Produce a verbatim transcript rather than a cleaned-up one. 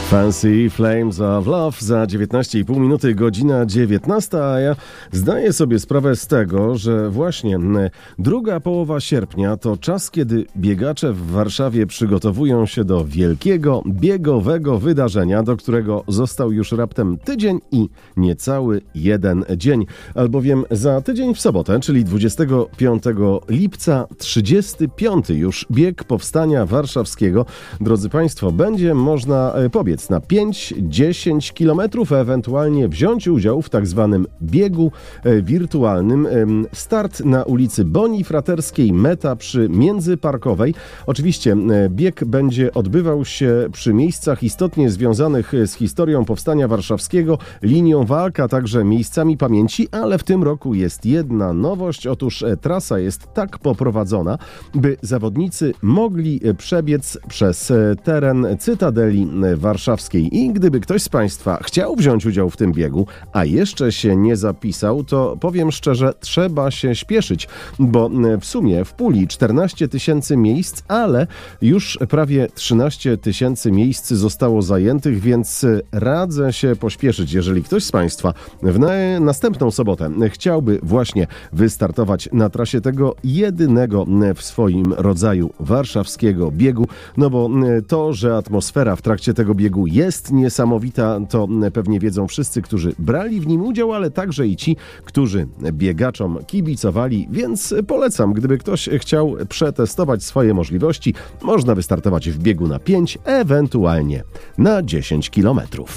Fancy Flames of Love za dziewiętnaście i pół minuty, godzina dziewiętnasta, a ja zdaję sobie sprawę z tego, że właśnie druga połowa sierpnia to czas, kiedy biegacze w Warszawie przygotowują się do wielkiego biegowego wydarzenia, do którego został już raptem tydzień i niecały jeden dzień. Albowiem za tydzień w sobotę, czyli dwudziestego piątego lipca, trzydziesty piąty już bieg Powstania Warszawskiego, drodzy Państwo, będzie można pobiec na pięć dziesięć kilometrów, ewentualnie wziąć udział w tak zwanym biegu wirtualnym. Start na ulicy Bonii Fraterskiej, meta przy Międzyparkowej. Oczywiście bieg będzie odbywał się przy miejscach istotnie związanych z historią Powstania Warszawskiego, linią walk, a także miejscami pamięci, ale w tym roku jest jedna nowość. Otóż trasa jest tak poprowadzona, by zawodnicy mogli przebiec przez teren Cytadeli Warszawskiej. I gdyby ktoś z Państwa chciał wziąć udział w tym biegu, a jeszcze się nie zapisał, to powiem szczerze, trzeba się śpieszyć, bo w sumie w puli czternaście tysięcy miejsc, ale już prawie trzynaście tysięcy miejsc zostało zajętych, więc radzę się pośpieszyć. Jeżeli ktoś z Państwa w na- następną sobotę chciałby właśnie wystartować na trasie tego jedynego w swoim rodzaju warszawskiego biegu, no bo to, że atmosfera w trakcie tego biegu jest niesamowita, to pewnie wiedzą wszyscy, którzy brali w nim udział, ale także i ci, którzy biegaczom kibicowali, więc polecam, gdyby ktoś chciał przetestować swoje możliwości, można wystartować w biegu na pięć, ewentualnie na dziesięć kilometrów.